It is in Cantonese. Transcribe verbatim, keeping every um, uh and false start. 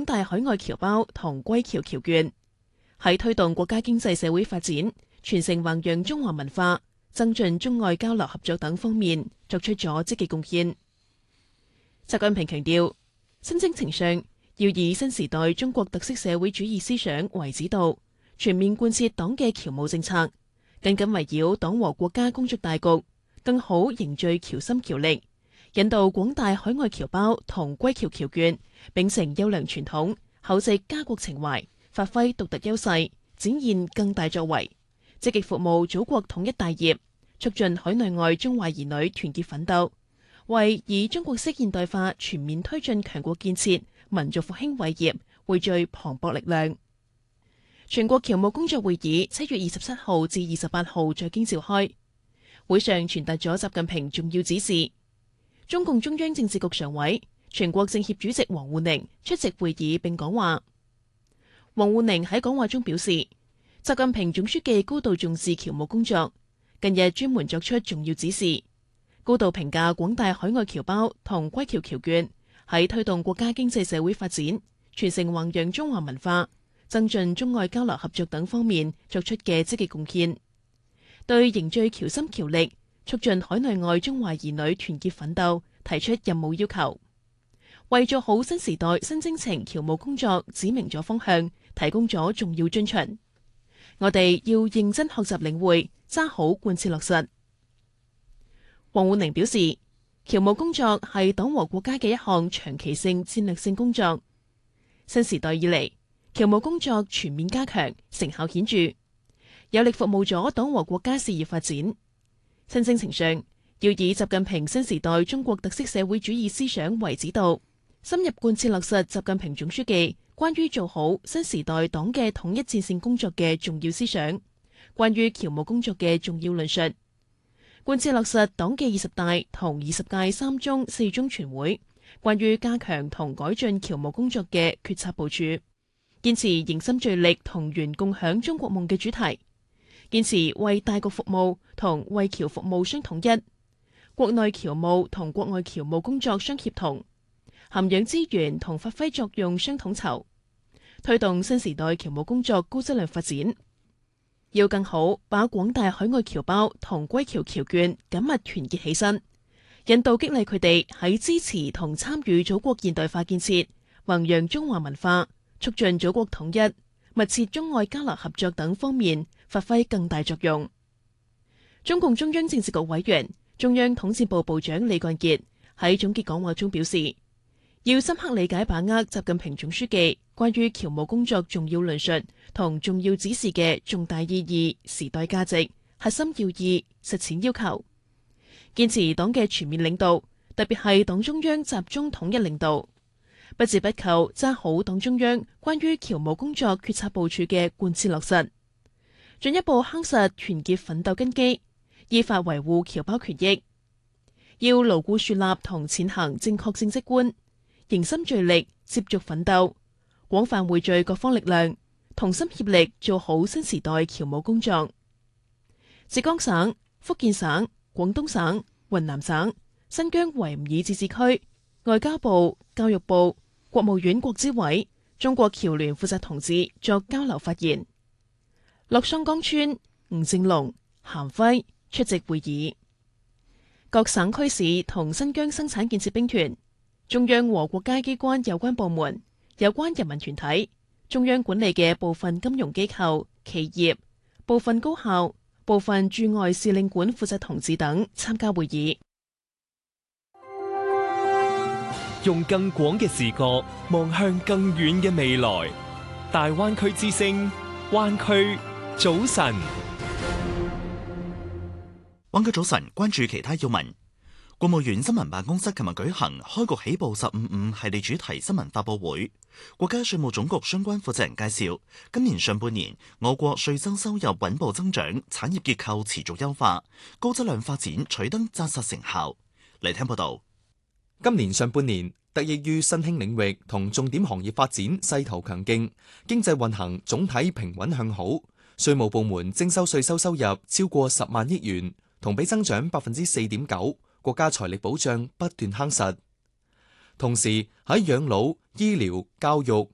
大海外僑胞同歸僑僑眷，喺推動國家經濟社會發展、傳承弘揚中華文化、增進中外交流合作等方面作出咗積極貢獻。習近平強調，新征程上要以新時代中國特色社會主義思想為指導，全面貫徹黨嘅僑務政策，緊緊圍繞黨和國家工作大局，更好凝聚僑心僑力，引導廣大海外僑胞同歸僑僑眷秉承優良傳統，厚植家國情懷，發揮獨特優勢，展現更大作為，積極服務祖國統一大業，促進海內外中華兒女團結奮鬥，為以中國式現代化全面推進強國建設、民族復興偉業匯聚磅礴力量。全國僑務工作會議七月二十七號至二十八號在京召開，會上傳達咗習近平重要指示。中共中央政治局常委、全國政協主席王滬寧出席會議並講話。王滬寧喺講話中表示，習近平總書記高度重視僑務工作，近日專門作出重要指示，高度評價廣大海外僑胞同歸僑僑眷喺推動國家經濟社會發展、傳承弘揚中華文化、增進中外交流合作等方面作出嘅積極貢獻，對凝聚僑心僑力、促進海內外中華兒女團結奮鬥提出任務要求，為做好新時代新征程僑務工作指明咗方向，提供咗重要遵循。我哋要認真學習領會，揸好貫徹落實。王滬寧表示，僑務工作係黨和國家嘅一項長期性戰略性工作。新時代以嚟，僑務工作全面加強，成效顯著，有力服務咗黨和國家事業發展。新征程上，要以習近平新時代中國特色社會主義思想為指導，深入貫徹落實習近平總書記關於做好新時代黨嘅統一戰線工作嘅重要思想，關於僑務工作嘅重要論述，貫徹落實黨嘅二十大同二十屆三中四中全會關於加強同改進僑務工作嘅決策部署，堅持凝心聚力同源共享中國夢嘅主題，堅持為大局服務同為僑服務相統一，國內僑務同國外僑務工作相協同，涵養資源同發揮作用相統籌，推動新時代僑務工作高質量發展。要更好把廣大海外僑胞同歸僑僑眷緊密團結起身，引導激勵佢哋喺支持同參與祖國現代化建設、弘揚中華文化、促進祖國統一、密切中外交流合作等方面發揮更大作用。中共中央政治局委員、中央統戰部部長李幹傑喺總結講話中表示，要深刻理解把握習近平總書記關於僑務工作重要論述同重要指示嘅重大意義、時代價值、核心要義、實踐要求，堅持黨嘅全面領導，特別係黨中央集中統一領導，不折不扣揸好黨中央關於僑務工作決策部署嘅貫徹落實，進一步夯實團結奮鬥根基，依法維護僑胞權益。要牢固樹立同踐行正確政績觀，凝心聚力，接續奮鬥，廣泛匯聚各方力量，同心協力做好新時代僑務工作。浙江省、福建省、廣東省、雲南省、新疆維吾爾自治區、外交部、教育部、國務院國資委、中國僑聯負責同志作交流發言。樂桑江村、吳正龍、韓輝出席會議。各省區市同新疆生產建設兵團、中央和國家機關有關部門、有關人民團體、中央管理嘅部分金融機構、企業、部分高校、部分駐外使領館負責同志等參加會議。 用更廣嘅視角望向更遠嘅未來，大灣區之聲，灣區早晨。 灣區早晨，關注其他要聞。國務院新聞辦公室琴日舉行開局起步十五五系列主題新聞發佈會，國家稅務總局相關負責人介紹，今年上半年我國稅收收入穩步增長，產業結構持續優化，高質量發展取得紮實成效。嚟聽報道。 今年上半年，得益於新興領域同重點行業發展勢頭強勁，經濟運行總體平穩向好，稅務部門徵收稅收收入超過十萬億元，同比增長百分之四點九，國家財力保障不斷夯實。同時喺養老、醫療、教育、